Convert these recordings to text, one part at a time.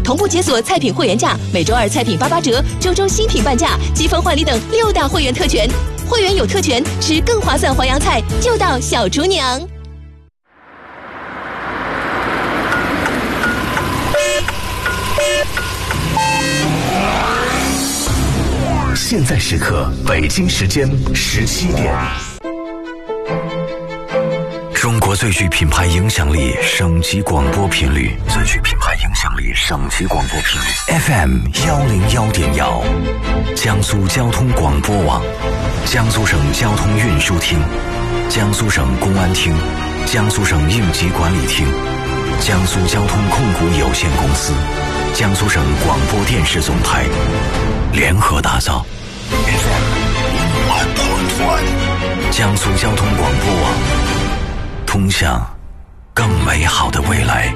同步解锁菜品会员价，每周二菜品88折，周周新品半价，积分换礼等6大会员特权。会员有特权，吃更划算淮扬菜就到小厨娘。 现在时刻，北京时间17点。中国最具品牌影响力省级广播频率，最具品牌影响力省级广播频率 FM 101.1，江苏交通广播网，江苏省交通运输厅，江苏省公安厅，江苏省应急管理厅，江苏交通控股有限公司，江苏省广播电视总台联合打造 FM 101.1，江苏交通广播网，通向更美好的未来。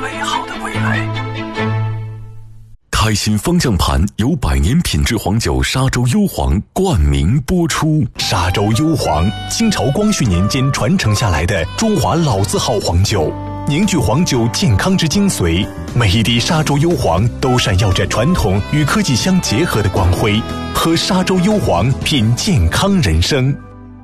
开心方向盘由100年品质黄酒沙洲幽黄冠名播出。 沙洲幽黄，清朝光绪年间传承下来的中华老字号黄酒，凝聚黄酒健康之精髓。每一滴沙洲幽黄都闪耀着传统与科技相结合的光辉。喝沙洲幽黄，品健康人生。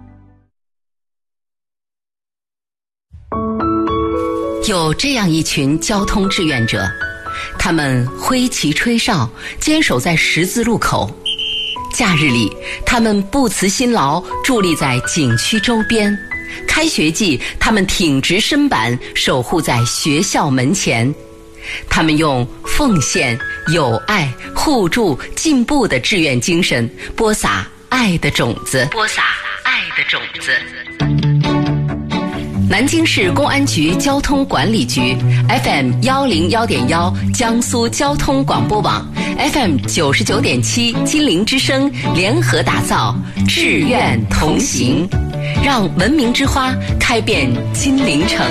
有这样一群交通志愿者，他们挥旗吹哨，坚守在十字路口。假日里，他们不辞辛劳，伫立在景区周边。开学季，他们挺直身板，守护在学校门前。他们用奉献、友爱、互助、进步的志愿精神，播撒爱的种子。南京市公安局交通管理局 FM 101.1江苏交通广播网 FM 99.7金陵之声联合打造志愿同行，让文明之花开遍金陵城。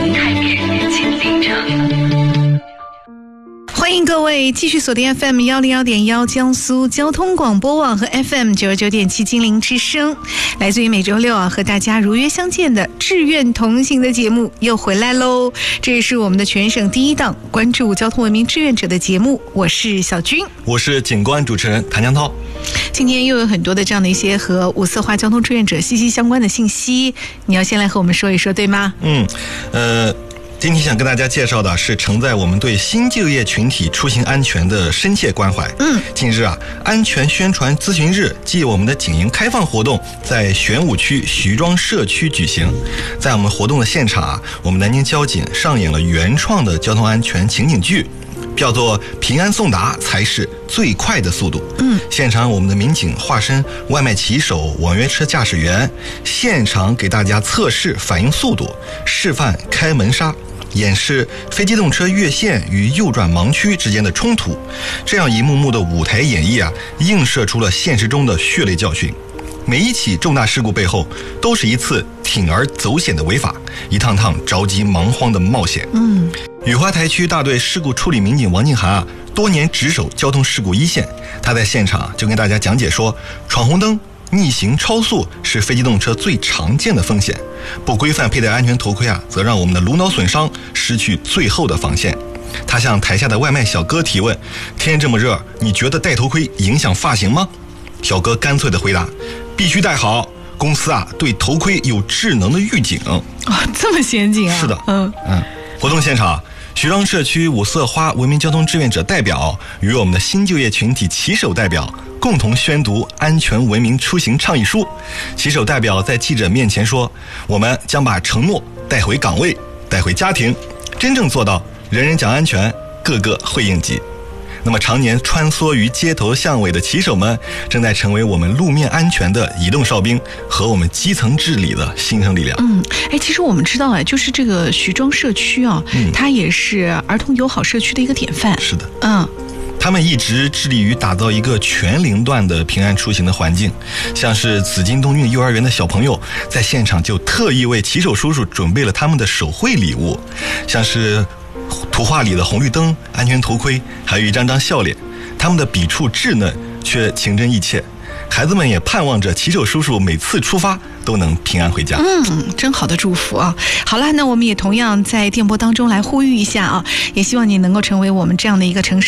欢迎各位继续锁定 FM 101.1江苏交通广播网和 FM 99.7金陵之声，来自于每周六和大家如约相见的志愿同行的节目又回来喽。这也是我们的全省第一档关注交通文明志愿者的节目，我是小军， 我是警官主持人谭江涛。 今天又有很多的这样的一些和五色化交通志愿者息息相关的信息，你要先来和我们说一说，对吗？ 今天想跟大家介绍的是承载我们对新就业群体出行安全的深切关怀。近日安全宣传咨询日暨我们的警营开放活动在玄武区徐庄社区举行。在我们活动的现场我们南京交警上演了原创的交通安全情景剧，叫做平安送达才是最快的速度。现场我们的民警化身外卖骑手、网约车驾驶员，现场给大家测试反应速度，示范开门刹，演示非机动车越线与右转盲区之间的冲突。这样一幕幕的舞台演绎映射出了现实中的血泪教训。每一起重大事故背后都是一次铤而走险的违法，一趟趟着急忙慌的冒险。雨花台区大队事故处理民警王静涵多年值守交通事故一线，他在现场就跟大家讲解说，闯红灯、逆行、超速是非机动车最常见的风险，不规范佩戴安全头盔则让我们的颅脑损伤，失去最后的防线。他向台下的外卖小哥提问，天这么热，你觉得戴头盔影响发型吗？小哥干脆的回答，必须戴好，公司对头盔有智能的预警。 这么先进啊。 是的。活动现场，徐庄社区五色花文明交通志愿者代表与我们的新就业群体骑手代表共同宣读安全文明出行倡议书。骑手代表在记者面前说，我们将把承诺带回岗位，带回家庭，真正做到人人讲安全，个个会应急。那么常年穿梭于街头巷尾的骑手们，正在成为我们路面安全的移动哨兵和我们基层治理的新生力量。 其实我们知道就是这个徐庄社区它也是儿童友好社区的一个典范。 是的。他们一直致力于打造一个全龄段的平安出行的环境，像是紫金东运幼儿园的小朋友在现场就特意为骑手叔叔准备了他们的手绘礼物，像是图画里的红绿灯、安全头盔，还有一张张笑脸，他们的笔触稚嫩却情真意切。孩子们也盼望着骑手叔叔每次出发都能平安回家。 真好的祝福啊！好了，那我们也同样在电波当中来呼吁一下也希望你能够成为我们这样的一个城市